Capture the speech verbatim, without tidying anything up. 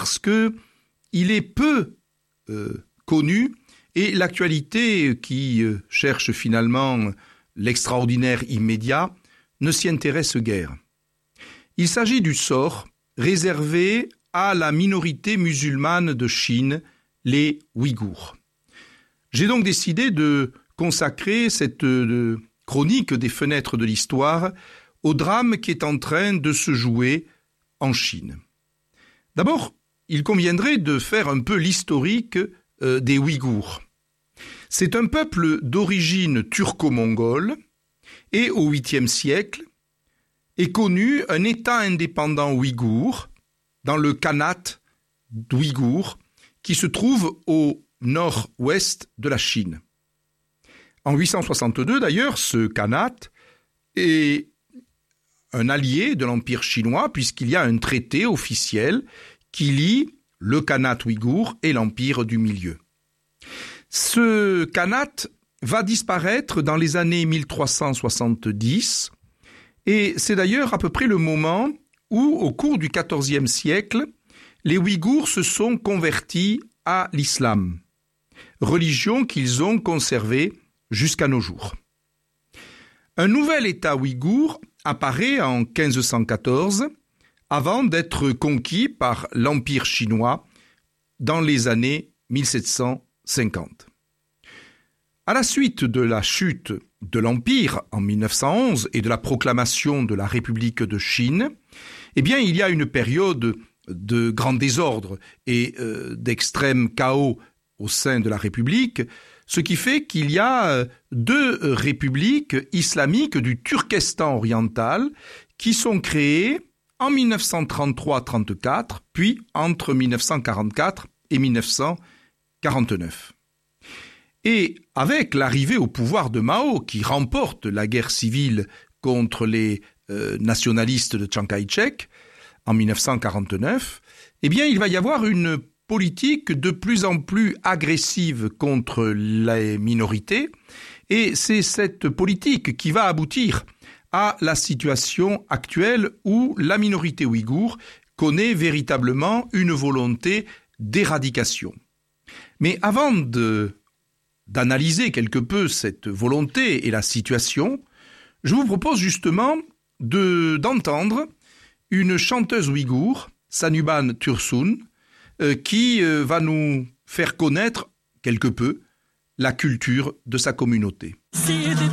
parce que il est peu euh, connu et l'actualité qui euh, cherche finalement l'extraordinaire immédiat ne s'y intéresse guère. Il s'agit du sort réservé à la minorité musulmane de Chine, les Ouïghours. J'ai donc décidé de consacrer cette euh, chronique des fenêtres de l'histoire au drame qui est en train de se jouer en Chine. D'abord, il conviendrait de faire un peu l'historique euh, des Ouïghours. C'est un peuple d'origine turco-mongole et au huitième siècle est connu un État indépendant ouïghour dans le Khanat d'Ouïghour qui se trouve au nord-ouest de la Chine. En huit cent soixante-deux, d'ailleurs, ce Khanat est un allié de l'Empire chinois puisqu'il y a un traité officiel qui lie le Khanat ouïghour et l'Empire du Milieu. Ce Khanat va disparaître dans les années mille trois cent soixante-dix et c'est d'ailleurs à peu près le moment où, au cours du quatorzième siècle, les Ouïghours se sont convertis à l'islam, religion qu'ils ont conservée jusqu'à nos jours. Un nouvel État ouïghour apparaît en quinze cent quatorze avant d'être conquis par l'Empire chinois dans les années mille sept cent cinquante. À la suite de la chute de l'Empire en mille neuf cent onze et de la proclamation de la République de Chine, eh bien, il y a une période de grand désordre et euh, d'extrême chaos au sein de la République, ce qui fait qu'il y a deux républiques islamiques du Turkestan oriental qui sont créées en mille neuf cent trente-trois trente-quatre, puis entre mille neuf cent quarante-quatre et mille neuf cent quarante-neuf. Et avec l'arrivée au pouvoir de Mao, qui remporte la guerre civile contre les euh, nationalistes de Chiang Kai-shek en mille neuf cent quarante-neuf, eh bien, il va y avoir une politique de plus en plus agressive contre les minorités, et c'est cette politique qui va aboutir à la situation actuelle où la minorité ouïghour connaît véritablement une volonté d'éradication. Mais avant de, d'analyser quelque peu cette volonté et la situation, je vous propose justement de, d'entendre une chanteuse ouïghour, Sanuban Tursun, euh, qui euh, va nous faire connaître quelque peu la culture de sa communauté.